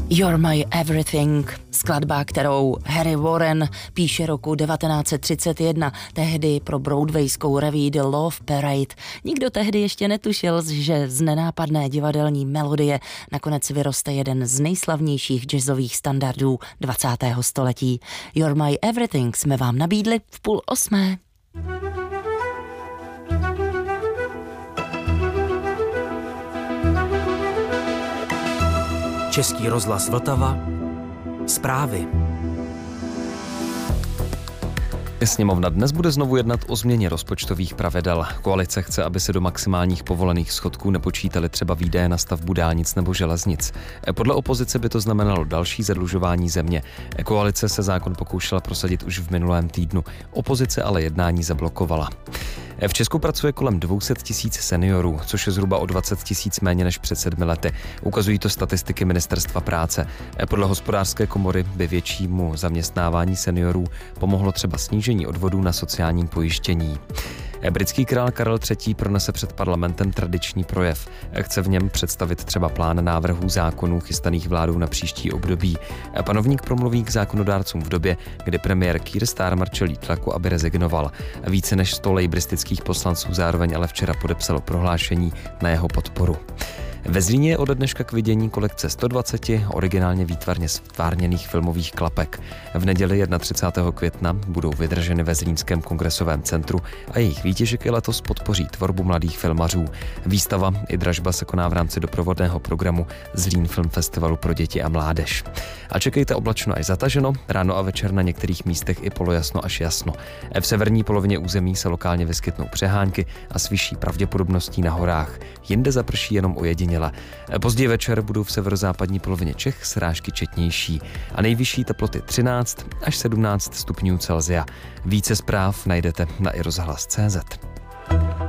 You're My Everything, skladba, kterou Harry Warren píše roku 1931, tehdy pro broadwayskou reví The Love Parade. Nikdo tehdy ještě netušil, že z nenápadné divadelní melodie nakonec vyroste jeden z nejslavnějších jazzových standardů 20. století. You're My Everything jsme vám nabídli v 7:30. Český rozhlas Vltava. Zprávy. Sněmovna dnes bude znovu jednat o změně rozpočtových pravidel. Koalice chce, aby se do maximálních povolených schodků nepočítaly třeba výdaje na stavbu dálnic nebo železnic. Podle opozice by to znamenalo další zadlužování země. Koalice se zákon pokoušela prosadit už v minulém týdnu. Opozice ale jednání zablokovala. V Česku pracuje kolem 200 000 seniorů, což je zhruba o 20 000 méně než před 7 lety. Ukazují to statistiky Ministerstva práce. Podle Hospodářské komory by většímu zaměstnávání seniorů pomohlo třeba snížení odvodů na sociálním pojištění. Britský král Karel III. Pronese před parlamentem tradiční projev. Chce v něm představit třeba plán návrhů zákonů chystaných vládou na příští období. Panovník promluví k zákonodárcům v době, kdy premiér Keir Starmer čelí tlaku, aby rezignoval. Více než 100 lejbristických poslanců zároveň ale včera podepsalo prohlášení na jeho podporu. Ve Zlíně je ode dneška k vidění kolekce 120 originálně výtvarně stvárněných filmových klapek. V neděli 31. května budou vydrženy ve Zlínském kongresovém centru a jejich výtěžek i letos podpoří tvorbu mladých filmařů. Výstava i dražba se koná v rámci doprovodného programu Zlín Film Festivalu pro děti a mládež. A čekejte oblačno až zataženo, ráno a večer na některých místech i polojasno až jasno. V severní polovině území se lokálně vyskytnou přehánky a s vyšší pravděpodobností na horách. Jinde zaprší jenom ojediněle. Později večer budou v severozápadní polovině Čech srážky četnější a nejvyšší teploty 13 až 17 stupňů Celsia. Více zpráv najdete na iRozhlas.cz.